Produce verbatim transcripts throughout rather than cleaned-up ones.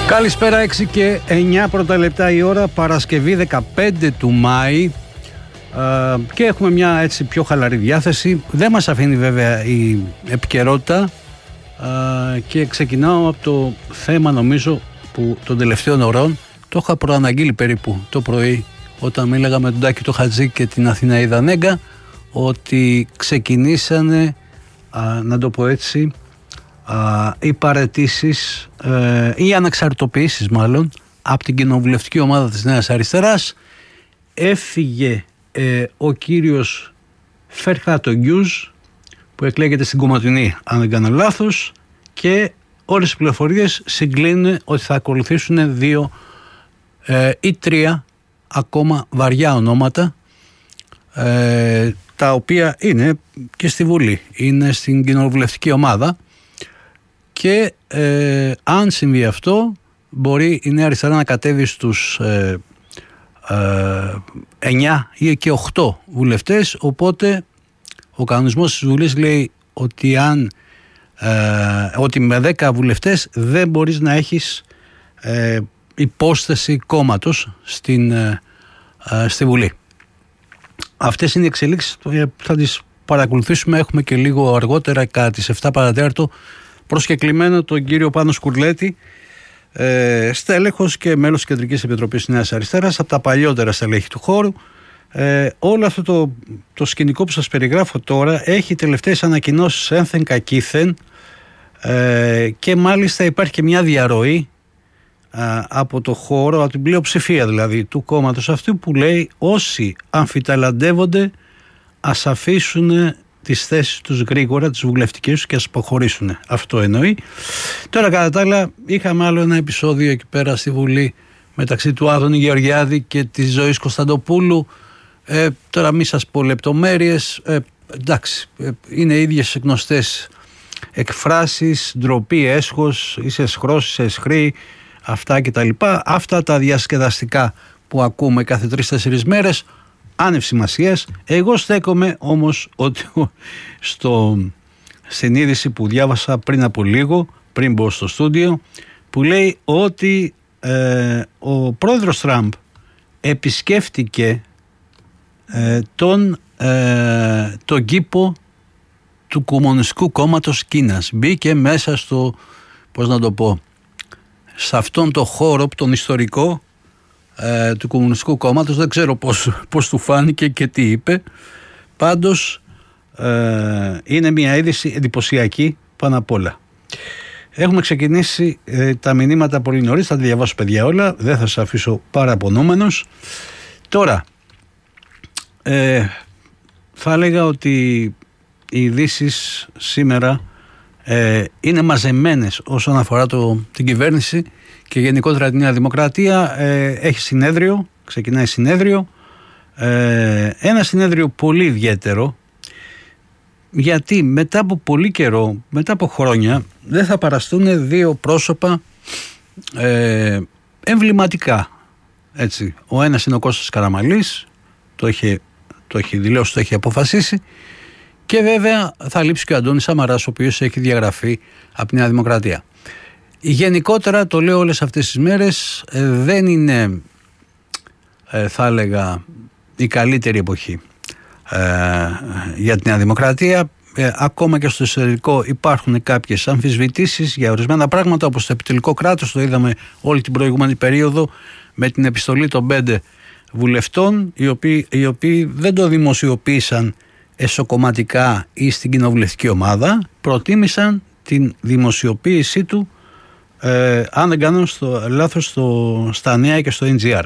Καλησπέρα, έξι και εννιά πρώτα λεπτά η ώρα, Παρασκευή δεκαπέντε του Μάη, ε, και έχουμε μια έτσι πιο χαλαρή διάθεση. Δεν μας αφήνει βέβαια η επικαιρότητα, ε, και ξεκινάω από το θέμα, νομίζω, που των τελευταίων ωρών το είχα προαναγγείλει περίπου το πρωί όταν μίλαγα με τον Τάκη το Χατζή και την Αθηναίδα Νέγκα, ότι ξεκινήσανε, ε, να το πω έτσι, Uh, οι παραιτήσεις, uh, οι αναξαρτητοποιήσεις μάλλον από την κοινοβουλευτική ομάδα της Νέας Αριστεράς. Έφυγε uh, ο κύριος Φερχάτο Γκιούς, που εκλέγεται στην Κομματινή αν δεν κάνω λάθος, και όλες οι πληροφορίες συγκλίνουν ότι θα ακολουθήσουν δύο uh, ή τρία ακόμα βαριά ονόματα, uh, τα οποία είναι και στη Βουλή, είναι στην κοινοβουλευτική ομάδα. Και ε, αν συμβεί αυτό, μπορεί η Νέα Αριστερά να κατέβει στους ε, ε, εννιά ή και οκτώ βουλευτές. Οπότε ο κανονισμός της Βουλής λέει ότι, αν, ε, ότι με δέκα βουλευτές δεν μπορείς να έχεις ε, υπόσταση κόμματος στην, ε, ε, στη Βουλή. Αυτές είναι οι εξελίξεις που θα τις παρακολουθήσουμε. Έχουμε και λίγο αργότερα, κατά τις επτά παρατέταρτο, προσκεκλημένο τον κύριο Πάνο Σκουρλέτη, ε, στέλεχος και μέλος της Κεντρικής Επιτροπής της Νέας Αριστεράς, από τα παλιότερα στελέχη του χώρου. Ε, όλο αυτό το, το σκηνικό που σας περιγράφω τώρα έχει τελευταίες ανακοινώσεις ένθεν κακήθεν, ε, και μάλιστα υπάρχει και μια διαρροή ε, από το χώρο, από την πλειοψηφία δηλαδή του κόμματος αυτού, που λέει όσοι αμφιταλαντεύονται ας αφήσουν τις θέσεις τους γρήγορα, τις βουλευτικές τους, και ας αποχωρήσουν. Αυτό εννοεί. Τώρα, κατά τα άλλα, είχαμε άλλο ένα επεισόδιο εκεί πέρα στη Βουλή μεταξύ του Άδωνη Γεωργιάδη και της Ζωής Κωνσταντοπούλου. Ε, τώρα μη σας πω λεπτομέρειες. Ε, εντάξει, ε, είναι ίδιες γνωστές εκφράσεις, ντροπή, έσχος, είσαι εσχρός, είσαι εσχρή, αυτά κτλ. Αυτά τα διασκεδαστικά που ακούμε κάθε τρεις-τέσσερις μέρες, άνευ σημασίας. Εγώ στέκομαι όμως ότι στο, στην είδηση που διάβασα πριν από λίγο, πριν μπω στο στούντιο, που λέει ότι ε, ο πρόεδρος Τραμπ επισκέφτηκε ε, τον, ε, τον κήπο του Κομμουνιστικού Κόμματος Κίνας. Μπήκε μέσα στο, πώς να το πω, σε αυτόν το χώρο, τον ιστορικό, Ε, του Κομμουνιστικού Κόμματος. Δεν ξέρω πώς, πώς του φάνηκε και τι είπε. Πάντως ε, είναι μια είδηση εντυπωσιακή πάνω απ' όλα. Έχουμε ξεκινήσει ε, τα μηνύματα πολύ νωρίς. Θα τα διαβάσω, παιδιά, όλα. Δεν θα σας αφήσω παραπονούμενος. Τώρα ε, θα έλεγα ότι οι ειδήσεις σήμερα ε, είναι μαζεμένες όσον αφορά το, την κυβέρνηση και γενικότερα τη Νέα Δημοκρατία. Ε, έχει συνέδριο, ξεκινάει συνέδριο, ε, ένα συνέδριο πολύ ιδιαίτερο, γιατί μετά από πολύ καιρό, μετά από χρόνια, δεν θα παραστούν δύο πρόσωπα ε, εμβληματικά, έτσι. Ο ένας είναι ο Κώστας Καραμανλής, το έχει, το έχει δηλώσει, το έχει αποφασίσει, και βέβαια θα λείψει και ο Αντώνης Σαμαράς, ο οποίος έχει διαγραφεί από τη Νέα Δημοκρατία. Γενικότερα, το λέω όλες αυτές τις μέρες, ε, δεν είναι, ε, θα έλεγα, η καλύτερη εποχή ε, για τη Νέα Δημοκρατία. Ε, ακόμα και στο εσωτερικό υπάρχουν κάποιες αμφισβητήσεις για ορισμένα πράγματα, όπως το επιτελικό κράτος. Το είδαμε όλη την προηγούμενη περίοδο με την επιστολή των πέντε βουλευτών, οι οποίοι, οι οποίοι δεν το δημοσιοποίησαν εσωκομματικά ή στην κοινοβουλευτική ομάδα, προτίμησαν την δημοσιοποίησή του, Ε, αν δεν κάνω στο, λάθος, στο, στα νέα και στο εν τζι αρ.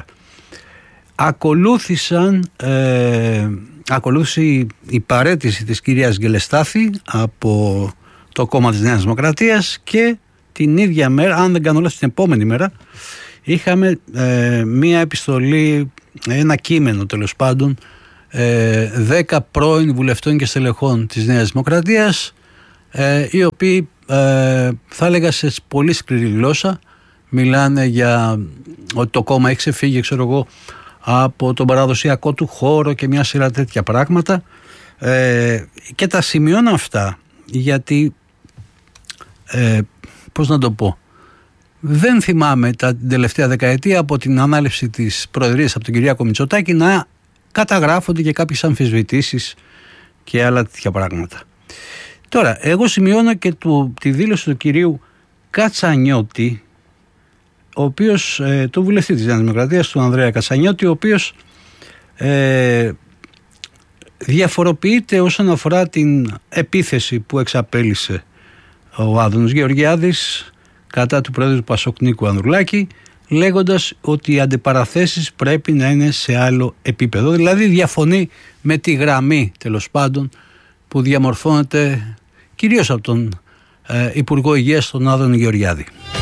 Ακολούθησαν, ε, ακολούθησε η, η παραίτηση της κυρίας Γκελεστάθη από το κόμμα της Νέας Δημοκρατίας, και την ίδια μέρα, αν δεν κάνω λάθος, την επόμενη μέρα, είχαμε ε, μία επιστολή, ένα κείμενο τέλος πάντων, ε, δέκα πρώην βουλευτών και στελεχών της Νέας Δημοκρατίας, ε, οι οποίοι Ε, θα έλεγα σε πολύ σκληρή γλώσσα μιλάνε για ότι το κόμμα έχει ξεφύγει, ξέρω εγώ, από τον παραδοσιακό του χώρο και μια σειρά τέτοια πράγματα, ε, και τα σημειώνω αυτά γιατί ε, πώς να το πω, δεν θυμάμαι τα την τελευταία δεκαετία από την ανάληψη της Προεδρίας από τον Κυριάκο Μητσοτάκη να καταγράφονται και κάποιες αμφισβητήσεις και άλλα τέτοια πράγματα. Τώρα, εγώ σημειώνω και του, τη δήλωση του κυρίου Κατσανιώτη, ο οποίος, ε, το βουλευτή της Νέας Δημοκρατίας, του Ανδρέα Κατσανιώτη, ο οποίος ε, διαφοροποιείται όσον αφορά την επίθεση που εξαπέλυσε ο Άδωνος Γεωργιάδης κατά του πρόεδρου του Πασόκ Νίκου Ανδρουλάκη, λέγοντας ότι οι αντιπαραθέσεις πρέπει να είναι σε άλλο επίπεδο. Δηλαδή διαφωνεί με τη γραμμή, τέλος πάντων, που διαμορφώνεται κυρίως από τον ε, Υπουργό Υγείας, τον Άδωνο Γεωργιάδη.